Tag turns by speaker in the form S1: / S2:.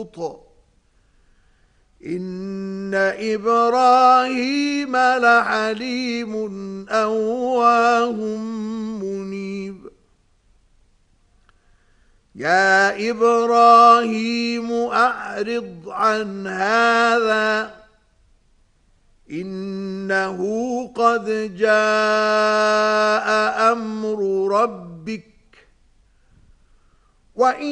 S1: لوط إن إبراهيم لحليم أواه منيب يا إبراهيم أعرض عن هذا إنه قد جاء أمر ربك